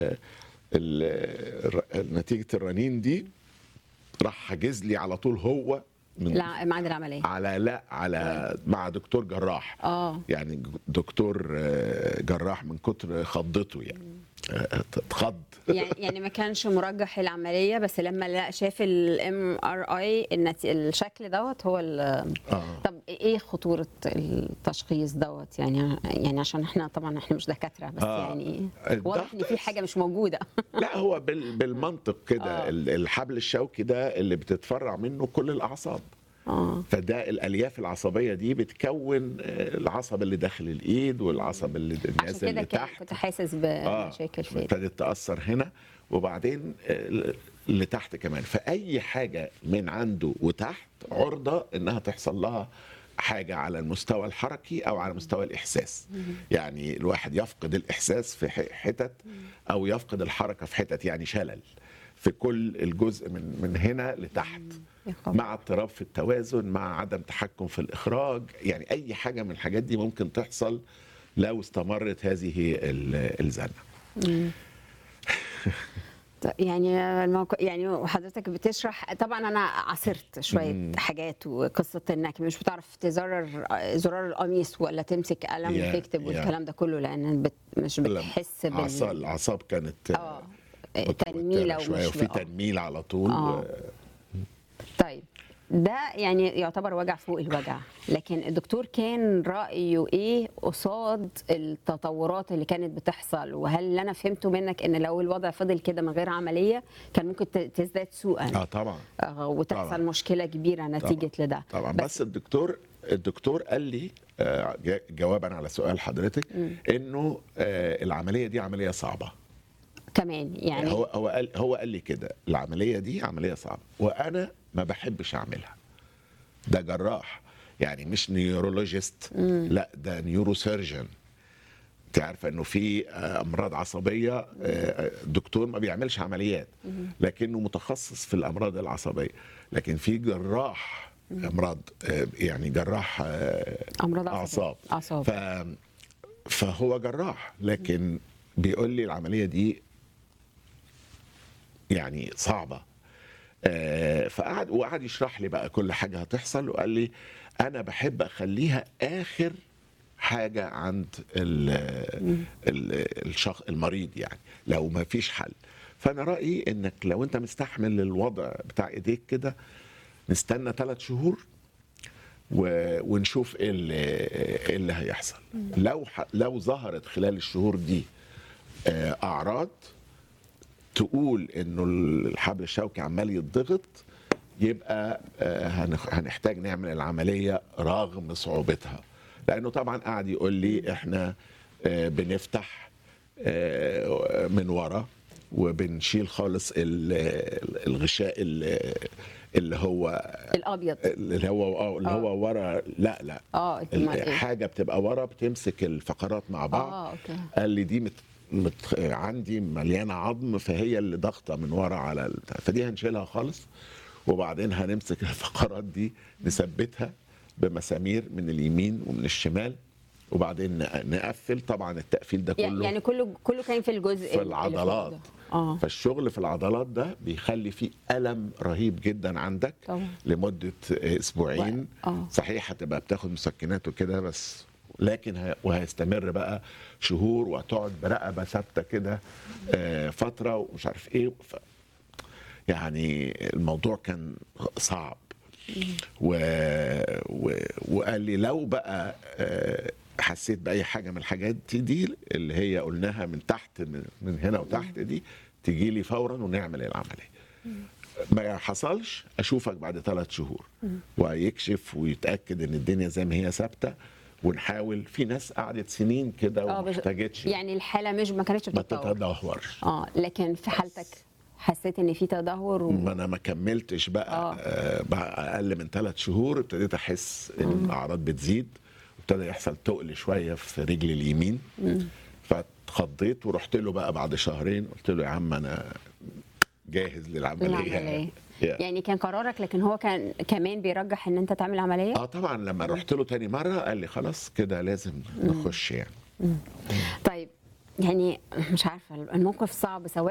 نتيجه الرنين دي راح حاجز لي على طول هو من ميعاد العمليه. على مع دكتور جراح. يعني دكتور جراح من كتر خضته يعني اتخض. يعني ما كانش مرجح العمليه، بس لما شاف الMRI الشكل دوت هو طب ايه خطوره التشخيص دوت؟ يعني عشان احنا طبعا مش دكاتره، بس يعني واضح ان في حاجه مش موجوده. لا، هو بالمنطق كده الحبل الشوكي ده اللي بتتفرع منه كل الاعصاب. فده الالياف العصبيه دي بتكون العصب اللي داخل الايد والعصب اللي نازل عشان كده كنت حاسس بمشاكل فيه، ابتدت تاثر هنا وبعدين لتحت كمان. فاي حاجه من عنده وتحت عرضه انها تحصل لها حاجه على المستوى الحركي او على مستوى الاحساس. يعني الواحد يفقد الاحساس في حتت او يفقد الحركه في حتت، يعني شلل في كل الجزء من هنا لتحت، مع اضطراب في التوازن، مع عدم تحكم في الإخراج. يعني أي حاجة من الحاجات دي ممكن تحصل لو استمرت هذه الزنة. يعني حضرتك بتشرح، طبعا انا عاصرت شويه حاجات، وقصه انك مش بتعرف تزرر زرار القميص ولا تمسك قلم وتكتب والكلام ده كله، لان مش بتحس الاعصاب كانت تنميله شويه وفي تنميل على طول. طيب ده يعني يعتبر وجع فوق الوجع، لكن الدكتور كان رأيه ايه قصاد التطورات اللي كانت بتحصل؟ وهل اللي انا فهمته منك ان لو الوضع فضل كده من غير عملية كان ممكن تزداد سوءا؟ طبعا وتحصل طبعا مشكلة كبيرة نتيجة طبعا. لده طبعا. بس الدكتور قال لي جوابا على سؤال حضرتك انه العملية دي عملية صعبة كمان. يعني هو قال لي كده، العملية دي عملية صعبة وانا ما بحبش اعملها. ده جراح، يعني مش نيورولوجيست، لا ده نيورو سيرجن. انت عارفه انه في امراض عصبيه دكتور ما بيعملش عمليات لكنه متخصص في الامراض العصبيه، لكن في جراح امراض، يعني جراح امراض اعصاب. اعصاب. فهو جراح، لكن بيقول لي العمليه دي يعني صعبه. وقعد يشرح لي بقى كل حاجه هتحصل، وقال لي انا بحب اخليها اخر حاجه عند الشخص المريض، يعني لو ما فيش حل. فانا رايي انك لو انت مستحمل الوضع بتاع ايديك كده نستنى 3 شهور ونشوف ايه اللي هيحصل. لو ظهرت خلال الشهور دي اعراض تقول انه الحبل الشوكي عمال يتضغط، يبقى هنحتاج نعمل العمليه رغم صعوبتها. لانه طبعا قاعد يقول لي احنا بنفتح من ورا وبنشيل خالص الغشاء اللي هو الابيض اللي هو ورا. لا حاجه بتبقى ورا بتمسك الفقرات مع بعض. قال لي دي عندي مليانه عظم، فهي اللي ضغطه من ورا على فدي هنشيلها خالص، وبعدين هنمسك الفقرات دي نثبتها بمسامير من اليمين ومن الشمال، وبعدين نقفل. طبعا التقفيل ده كله يعني كله كان في الجزء في العضلات. فالشغل في العضلات ده بيخلي فيه ألم رهيب جدا عندك طبعا. لمدة أسبوعين. صحيح هتبقى بتاخد مسكنات وكده بس، لكن وهيستمر بقى شهور، وهتقعد برقبة ثابتة كده فترة ومش عارف ايه. يعني الموضوع كان صعب. وقال لي لو بقى حسيت بأي حاجة من الحاجات دي اللي هي قلناها من تحت، من هنا وتحت دي، تجي لي فورا ونعمل العملية. ما حصلش أشوفك بعد 3 شهور ويكشف ويتأكد إن الدنيا زي ما هي ثابتة، ونحاول. في ناس قعدت سنين كده وما احتاجتش، يعني الحالة ما كانتش بتتدهورش. لكن في حالتك حسيت ان في تدهور ما انا ما كملتش بقى. بقى اقل من 3 شهور ابتديت احس ان الاعراض بتزيد، وابتدى يحصل تقل شويه في رجلي اليمين. فاتخضيت ورحت له بقى بعد 2 شهور، قلت له يا عم انا جاهز للعمليه. يعني كان قرارك، لكن هو كان كمان بيرجح ان انت تعمل عمليه. طبعا لما رحت له تاني مره قال لي خلاص كده لازم نخش يعني. طيب يعني مش عارفه عارفه الموقف صعب سواء